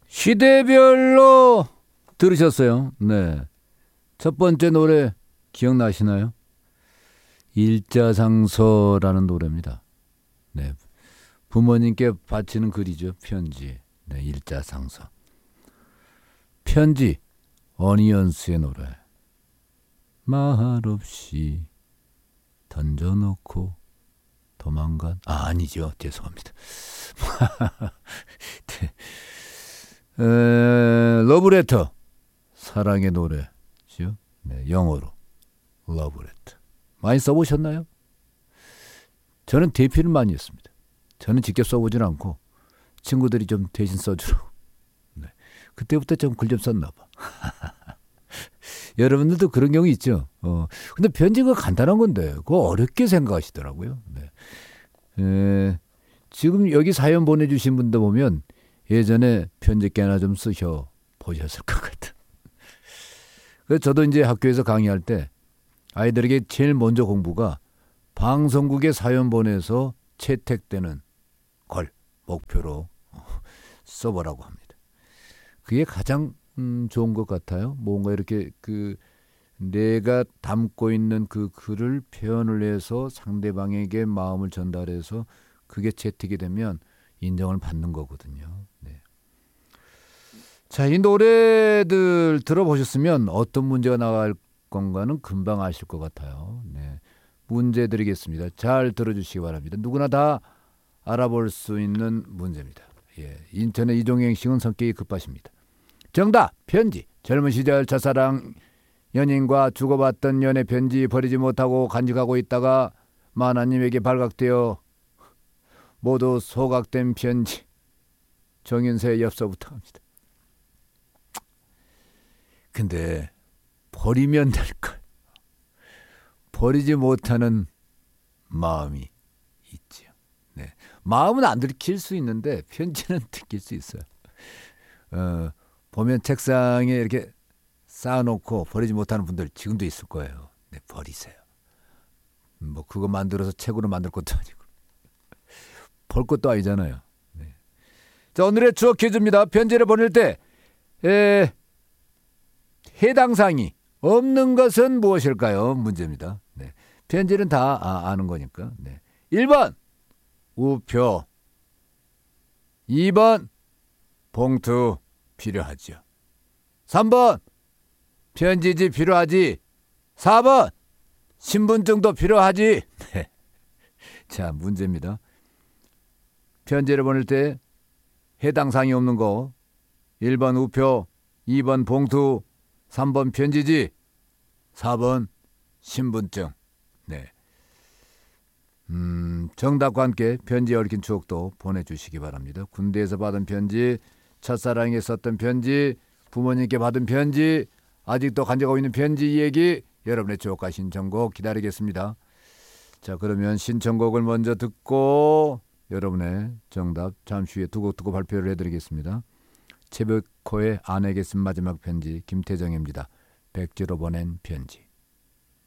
시대별로 들으셨어요. 네. 첫 번째 노래 기억나시나요? 일자상서라는 노래입니다. 네. 부모님께 바치는 글이죠. 편지. 네, 일자상서. 편지. 어니언스의 노래. 말없이 던져놓고 도망간 아니죠. 죄송합니다. 네. 러브레터. 사랑의 노래죠. 네, 영어로 러브레터. 많이 써보셨나요? 저는 대피를 많이 했습니다. 저는 직접 써보진 않고 친구들이 좀 대신 써주라고. 네. 그때부터 좀 글 좀 썼나 봐. 여러분들도 그런 경우 있죠. 근데 편지가 간단한 건데 그거 어렵게 생각하시더라고요. 네. 지금 여기 사연 보내주신 분들 보면 예전에 편지께나 좀 쓰셔 보셨을 것 같아. 그래서 저도 이제 학교에서 강의할 때 아이들에게 제일 먼저 공부가 방송국에 사연 보내서 채택되는 걸 목표로 써보라고 합니다. 그게 가장 좋은 것 같아요. 뭔가 이렇게 내가 담고 있는 그 글을 표현을 해서 상대방에게 마음을 전달해서 그게 채택이 되면 인정을 받는 거거든요. 네. 자, 이 노래들 들어보셨으면 어떤 문제가 나갈 건가는 금방 아실 것 같아요. 네. 문제 드리겠습니다. 잘 들어주시기 바랍니다. 누구나 다 알아볼 수 있는 문제입니다. 예. 인천의 이종행 씨는 성격이 급하십니다. 정답! 편지. 젊은 시절 첫사랑 연인과 주고받던 연애 편지 버리지 못하고 간직하고 있다가 만화님에게 발각되어 모두 소각된 편지. 정윤세의 엽서부터 합니다. 근데 버리면 될걸. 버리지 못하는 마음이 있죠. 네. 마음은 안 들킬 수 있는데 편지는 들킬 수 있어요. 보면 책상에 이렇게 쌓아놓고 버리지 못하는 분들 지금도 있을 거예요. 네, 버리세요. 뭐 그거 만들어서 책으로 만들 것도 아니고 볼 것도 아니잖아요. 네. 자, 오늘의 추억 퀴즈입니다. 편지를 보낼 때 해당 사항이 없는 것은 무엇일까요? 문제입니다. 네. 편지는 다 아는 거니까. 네. 1번 우표, 2번 봉투 필요하죠. 3번 편지지 필요하지. 4번 신분증도 필요하지. 네. 자, 문제입니다. 편지를 보낼 때 해당 사항이 없는 거 1번 우표, 2번 봉투, 3번 편지지, 4번 신분증. 네. 정답과 함께 편지에 얽힌 추억도 보내주시기 바랍니다. 군대에서 받은 편지, 첫사랑에 썼던 편지, 부모님께 받은 편지, 아직도 간직하고 있는 편지 얘기, 여러분의 추억과 신청곡 기다리겠습니다. 자, 그러면 신청곡을 먼저 듣고 여러분의 정답 잠시 후에 두 곡 듣고 발표를 해드리겠습니다. 최백호의 아내에게 쓴 마지막 편지, 김태정입니다. 백지로 보낸 편지.